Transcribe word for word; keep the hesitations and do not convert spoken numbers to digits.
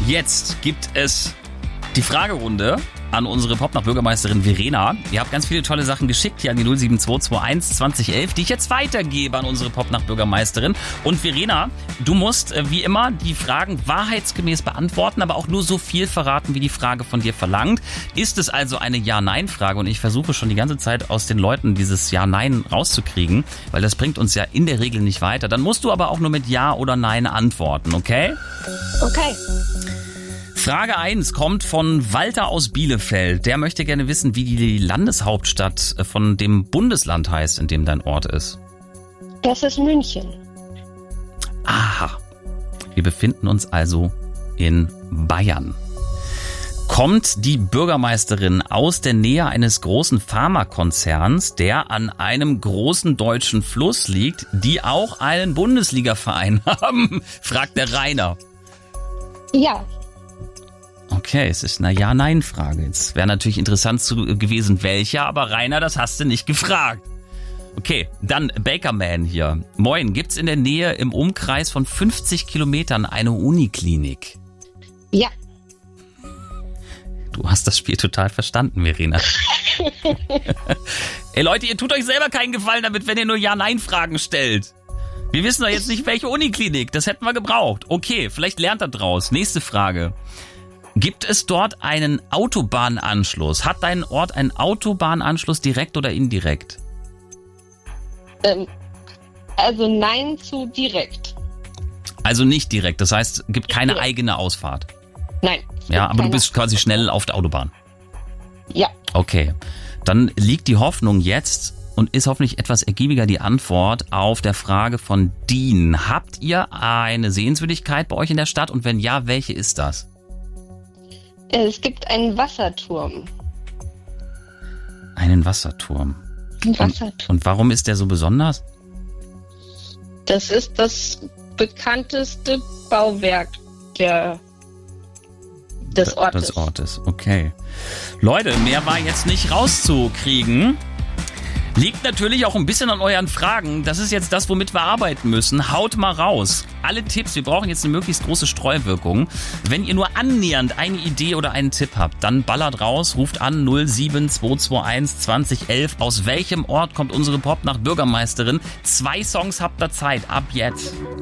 jetzt gibt es die Fragerunde an unsere Popnacht-Bürgermeisterin Verena. Ihr habt ganz viele tolle Sachen geschickt hier an die null sieben zwei zwei eins zwanzig elf, die ich jetzt weitergebe an unsere Popnacht-Bürgermeisterin. Und Verena, du musst äh, wie immer die Fragen wahrheitsgemäß beantworten, aber auch nur so viel verraten, wie die Frage von dir verlangt. Ist es also eine Ja-Nein-Frage? Und ich versuche schon die ganze Zeit aus den Leuten dieses Ja-Nein rauszukriegen, weil das bringt uns ja in der Regel nicht weiter. Dann musst du aber auch nur mit Ja oder Nein antworten, okay? Okay. Frage eins kommt von Walter aus Bielefeld. Der möchte gerne wissen, wie die Landeshauptstadt von dem Bundesland heißt, in dem dein Ort ist. Das ist München. Aha. Wir befinden uns also in Bayern. Kommt die Bürgermeisterin aus der Nähe eines großen Pharmakonzerns, der an einem großen deutschen Fluss liegt, die auch einen Bundesligaverein haben? Fragt der Rainer. Ja. Okay, es ist eine Ja-Nein-Frage. Jetzt wäre natürlich interessant zu, gewesen, welcher, aber Rainer, das hast du nicht gefragt. Okay, dann Bakerman hier. Moin, gibt's in der Nähe im Umkreis von fünfzig Kilometern eine Uniklinik? Ja. Du hast das Spiel total verstanden, Verena. Ey Leute, ihr tut euch selber keinen Gefallen damit, wenn ihr nur Ja-Nein-Fragen stellt. Wir wissen doch jetzt nicht, welche Uniklinik. Das hätten wir gebraucht. Okay, vielleicht lernt er draus. Nächste Frage. Gibt es dort einen Autobahnanschluss? Hat dein Ort einen Autobahnanschluss direkt oder indirekt? Ähm, also nein zu direkt. Also nicht direkt, das heißt, es gibt keine direkt. eigene Ausfahrt? Nein. Ja, aber du bist quasi schnell auf der Autobahn? Ja. Okay, dann liegt die Hoffnung jetzt und ist hoffentlich etwas ergiebiger die Antwort auf der Frage von Dean. Habt ihr eine Sehenswürdigkeit bei euch in der Stadt und wenn ja, welche ist das? Es gibt einen Wasserturm. Einen Wasserturm. Ein Wasserturm. Und, und warum ist der so besonders? Das ist das bekannteste Bauwerk der, des Ortes. Des Ortes, okay. Leute, mehr war jetzt nicht rauszukriegen. Liegt natürlich auch ein bisschen an euren Fragen. Das ist jetzt das, womit wir arbeiten müssen. Haut mal raus. Alle Tipps, wir brauchen jetzt eine möglichst große Streuwirkung. Wenn ihr nur annähernd eine Idee oder einen Tipp habt, dann ballert raus, ruft an null sieben zwei zwei eins zwanzig elf. Aus welchem Ort kommt unsere Popnacht-Bürgermeisterin? Zwei Songs habt ihr Zeit, ab jetzt.